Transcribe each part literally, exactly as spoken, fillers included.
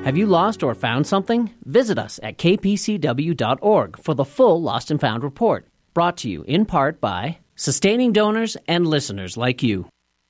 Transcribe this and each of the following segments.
Have you lost or found something? Visit us at k p c w dot org for the full Lost and Found report. Brought to you in part by sustaining donors and listeners like you.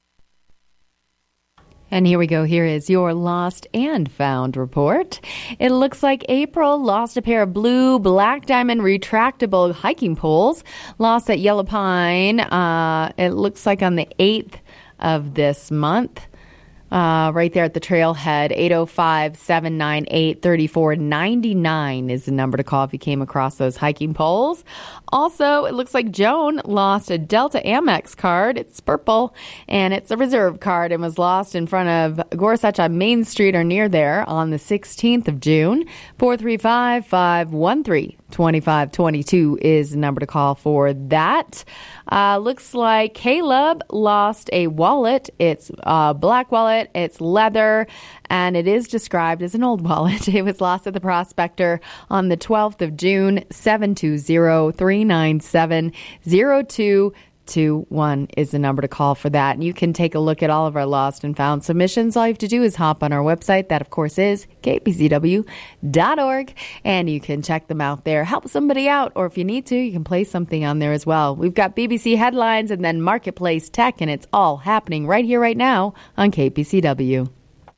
And here we go. Here is your Lost and Found report. It looks like April lost a pair of blue black diamond retractable hiking poles. Lost at Yellow Pine. Uh, it looks like on the eighth of this month. Uh, right there at the trailhead. eight oh five, seven nine eight, three four nine nine is the number to call if you came across those hiking poles. Also, it looks like Joan lost a Delta Amex card. It's purple, and it's a reserve card, and was lost in front of Gorsuch on Main Street or near there on the sixteenth of June. four three five, five one three, two five two two is the number to call for that. Uh, looks like Caleb lost a wallet. It's a black wallet. It's leather, and it is described as an old wallet. It was lost at the Prospector on the twelfth of June. seven two zero, three nine seven, zero two two one is the number to call for that. And you can take a look at all of our Lost and Found submissions. All you have to do is hop on our website. That, of course, is k p c w dot org. And you can check them out there. Help somebody out. Or if you need to, you can play something on there as well. We've got B B C headlines and then Marketplace Tech. And it's all happening right here, right now on K P C W.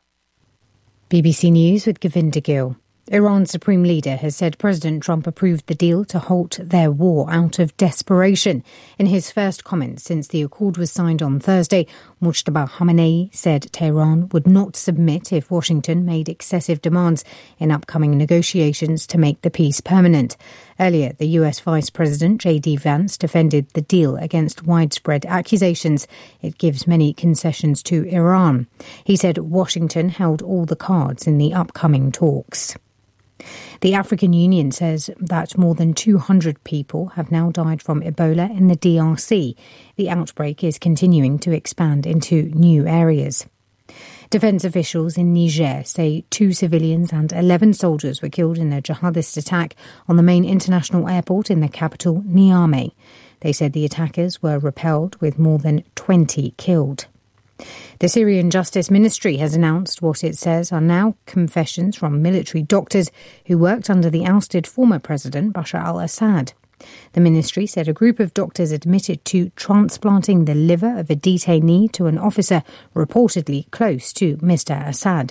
B B C News with Govinda Gill. Iran's supreme leader has said President Trump approved the deal to halt their war out of desperation. In his first comment since the accord was signed on Thursday, Mujtaba Khamenei said Tehran would not submit if Washington made excessive demands in upcoming negotiations to make the peace permanent. Earlier, the U S Vice President J D Vance defended the deal against widespread accusations it gives many concessions to Iran. He said Washington held all the cards in the upcoming talks. The African Union says that more than two hundred people have now died from Ebola in the D R C. The outbreak is continuing to expand into new areas. Defence officials in Niger say two civilians and eleven soldiers were killed in a jihadist attack on the main international airport in the capital, Niamey. They said the attackers were repelled with more than twenty killed. The Syrian Justice Ministry has announced what it says are now confessions from military doctors who worked under the ousted former president Bashar al-Assad. The ministry said a group of doctors admitted to transplanting the liver of a detainee to an officer reportedly close to Mister Assad.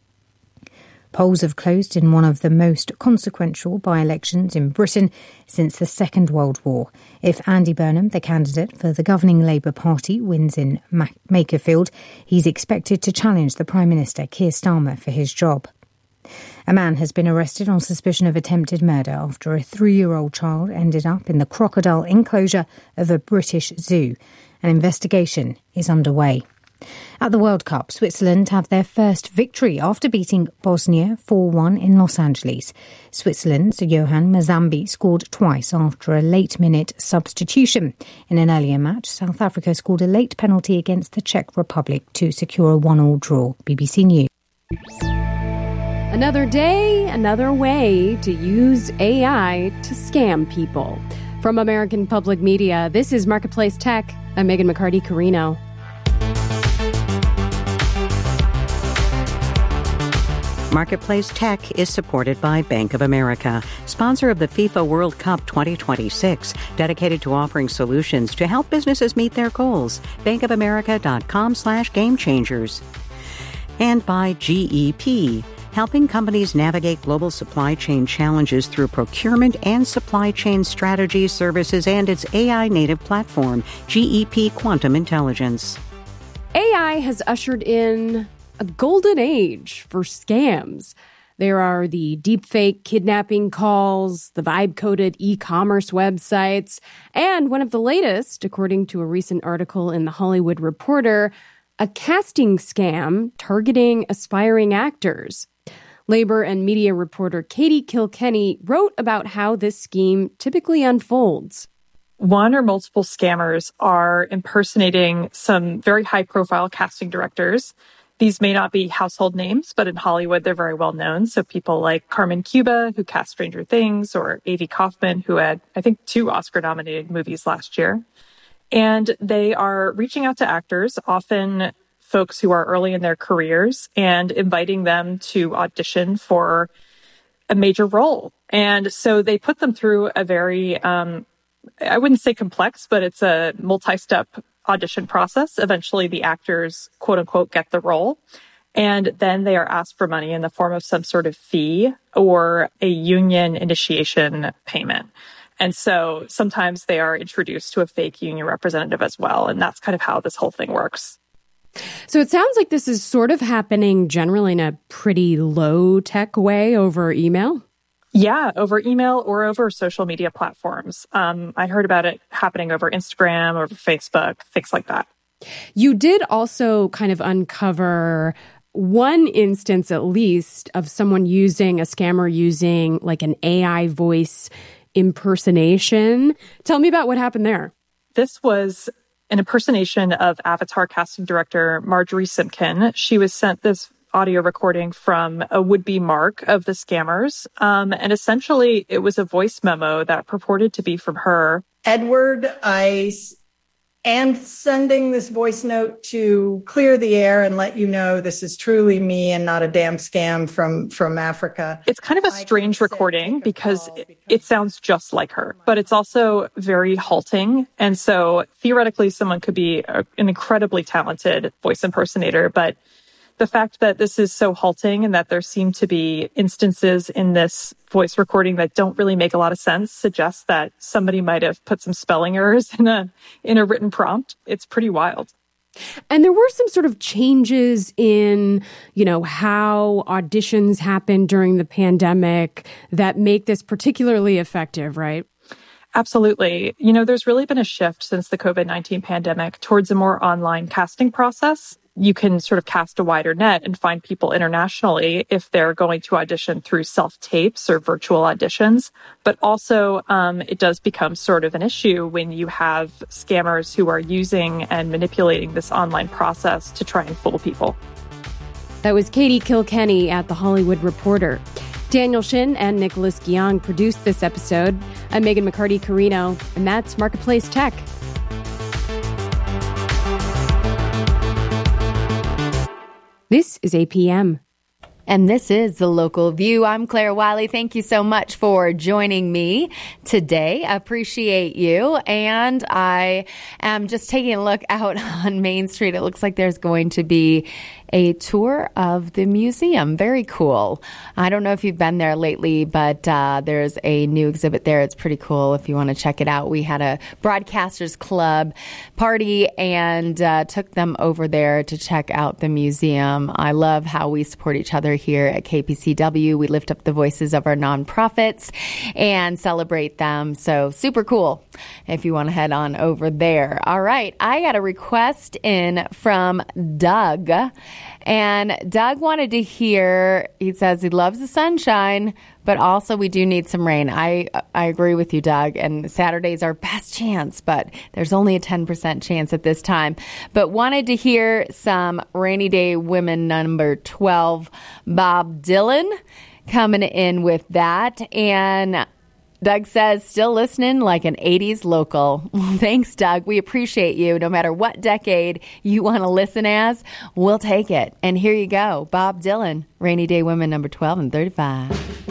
Polls have closed in one of the most consequential by-elections in Britain since the Second World War. If Andy Burnham, the candidate for the governing Labour Party, wins in Makerfield, he's expected to challenge the Prime Minister, Keir Starmer, for his job. A man has been arrested on suspicion of attempted murder after a three-year-old child ended up in the crocodile enclosure of a British zoo. An investigation is underway. At the World Cup, Switzerland have their first victory after beating Bosnia four one in Los Angeles. Switzerland's Johan Mazambi scored twice after a late-minute substitution. In an earlier match, South Africa scored a late penalty against the Czech Republic to secure a one-all draw. B B C News. Another day, another way to use A I to scam people. From American Public Media, this is Marketplace Tech. I'm Megan McCarty-Carino. Marketplace Tech is supported by Bank of America, sponsor of the FIFA World Cup twenty twenty-six, dedicated to offering solutions to help businesses meet their goals. bankofamerica.com slash game changers. And by G E P, helping companies navigate global supply chain challenges through procurement and supply chain strategy services and its A I-native platform, G E P Quantum Intelligence. A I has ushered in a golden age for scams. There are the deepfake kidnapping calls, the vibe-coded e-commerce websites, and one of the latest, according to a recent article in The Hollywood Reporter, a casting scam targeting aspiring actors. Labor and media reporter Katie Kilkenny wrote about how this scheme typically unfolds. One or multiple scammers are impersonating some very high-profile casting directors. These may not be household names, but in Hollywood, they're very well known. So people like Carmen Cuba, who cast Stranger Things, or Avi Kaufman, who had, I think, two Oscar-nominated movies last year. And they are reaching out to actors, often folks who are early in their careers and inviting them to audition for a major role. And so they put them through a very, um, I wouldn't say complex, but it's a multi-step audition process. Eventually the actors, quote unquote, get the role. And then they are asked for money in the form of some sort of fee or a union initiation payment. And so sometimes they are introduced to a fake union representative as well. And that's kind of how this whole thing works. So it sounds like this is sort of happening generally in a pretty low tech way over email. Yeah, over email or over social media platforms. Um, I heard about it happening over Instagram, over Facebook, things like that. You did also kind of uncover one instance, at least, of someone using a scammer using like an A I voice impersonation. Tell me about what happened there. This was an impersonation of Avatar casting director Marjorie Simpkin. She was sent this audio recording from a would-be mark of the scammers. Um, and essentially, it was a voice memo that purported to be from her. Edward, I am sending this voice note to clear the air and let you know this is truly me and not a damn scam from, from Africa. It's kind of a strange recording because it, it sounds just like her, but it's also very halting. And so theoretically, someone could be a, an incredibly talented voice impersonator, but the fact that this is so halting and that there seem to be instances in this voice recording that don't really make a lot of sense suggests that somebody might have put some spelling errors in a in a written prompt. It's pretty wild. And there were some sort of changes in, you know, how auditions happen during the pandemic that make this particularly effective, right? Absolutely. You know, there's really been a shift since the COVID nineteen pandemic towards a more online casting process. You can sort of cast a wider net and find people internationally if they're going to audition through self-tapes or virtual auditions. But also, um, it does become sort of an issue when you have scammers who are using and manipulating this online process to try and fool people. That was Katie Kilkenny at The Hollywood Reporter. Daniel Shin and Nicholas Giang produced this episode. I'm Megan McCarty-Carino, and that's Marketplace Tech. This is A P M. And this is The Local View. I'm Claire Wiley. Thank you so much for joining me today. I appreciate you. And I am just taking a look out on Main Street. It looks like there's going to be a tour of the museum. Very cool. I don't know if you've been there lately, but uh, there's a new exhibit there. It's pretty cool if you want to check it out. We had a Broadcasters Club party and uh, took them over there to check out the museum. I love how we support each other here at K P C W. We lift up the voices of our nonprofits and celebrate them. So super cool if you want to head on over there. All right. I got a request in from Doug. And Doug wanted to hear, he says he loves the sunshine, but also we do need some rain. I I agree with you, Doug. And Saturday's our best chance, but there's only a ten percent chance at this time. But wanted to hear some Rainy Day Women number twelve, Bob Dylan, coming in with that. And Doug says, still listening like an eighties local. Thanks, Doug. We appreciate you. No matter what decade you want to listen as, we'll take it. And here you go. Bob Dylan, Rainy Day Women number twelve and thirty-five.